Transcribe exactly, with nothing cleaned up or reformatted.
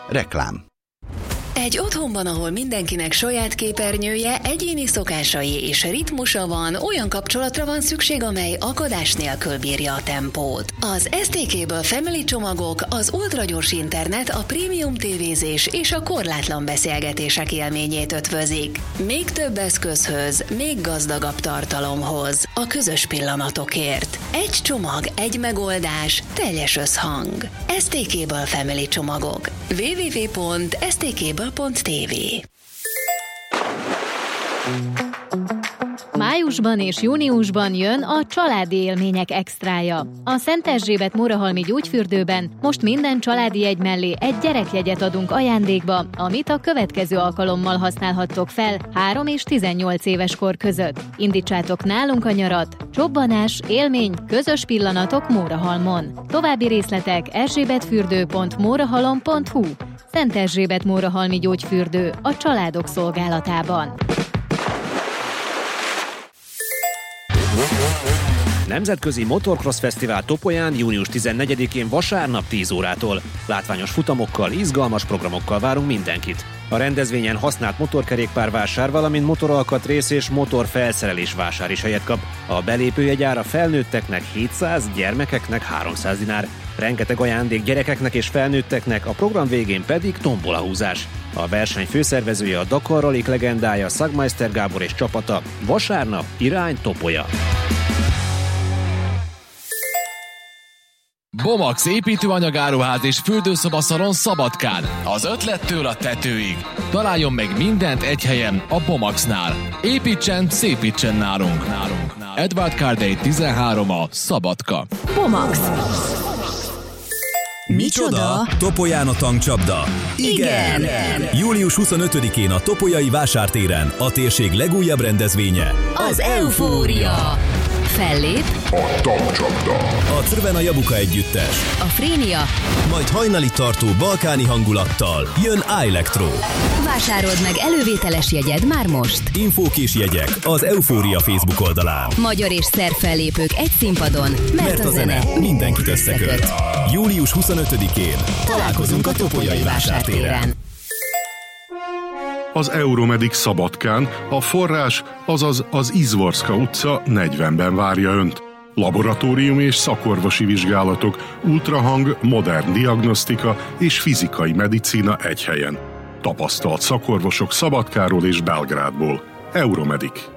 Reklám. Egy otthonban, ahol mindenkinek saját képernyője, egyéni szokásai és ritmusa van, olyan kapcsolatra van szükség, amely akadás nélkül bírja a tempót. Az es té ká-ből Family csomagok, az ultragyors internet, a prémium tévézés és a korlátlan beszélgetések élményét ötvözik. Még több eszközhöz, még gazdagabb tartalomhoz, a közös pillanatokért. Egy csomag, egy megoldás, teljes összhang. es té ká-ből Family csomagok. double-u double-u double-u pont es té ká ből pont té vé. Májusban és júniusban jön a családi élmények extrája. A Szent Erzsébet Mórahalmi gyógyfürdőben most minden családi jegy mellé egy gyerekjegyet adunk ajándékba, amit a következő alkalommal használhattok fel három és tizennyolc éves kor között. Indítsátok nálunk a nyarat. Csobbanás, élmény, közös pillanatok Mórahalmon. További részletek erzsébetfürdő pont mórahalom pont hu. Szent Erzsébet Mórahalmi gyógyfürdő a családok szolgálatában. Nemzetközi Motocross Fesztivál Topolyán június tizennegyedikén vasárnap tíz órától. Látványos futamokkal, izgalmas programokkal várunk mindenkit. A rendezvényen használt motorkerékpárvásár, valamint motoralkatrész és motorfelszerelés vásár is helyet kap. A belépőjegy ára felnőtteknek hétszáz, gyermekeknek háromszáz dinár. Rengeteg ajándék gyerekeknek és felnőtteknek, a program végén pedig tombolahúzás. A verseny főszervezője a Dakar Ralik legendája Szagmeister Gábor és csapata. Vasárnap irány Topolya. Bomax építőanyagáruház és fürdőszobaszalon Szabadkán. Az ötlettől a tetőig. Találjon meg mindent egy helyen a Bomaxnál. Építsen, szépítsen nálunk. nálunk. Edward Kardai tizenhárom a Szabadka. Bomax. Micsoda? Topolyán a tankcsapda. Igen! Igen! július huszonötödikén a topolyai vásártéren a térség legújabb rendezvénye. Az Eufória. Fellép a tankcsapda, a Crvena Jabuka együttes, a Frénia, majd hajnali tartó balkáni hangulattal jön iElectro. Vásárold meg elővételes jegyed már most. Infók és jegyek az Eufória Facebook oldalán. Magyar és szerb fellépők egy színpadon, mert, mert a zene mindenkit összeköt. július huszonötödikén találkozunk a topolyai vásártéren. Az Euromedic Szabadkán a forrás, azaz az Izvorska utca negyvenben várja Önt. Laboratórium és szakorvosi vizsgálatok, ultrahang, modern diagnosztika és fizikai medicína egy helyen. Tapasztalt szakorvosok Szabadkáról és Belgrádból. Euromedic.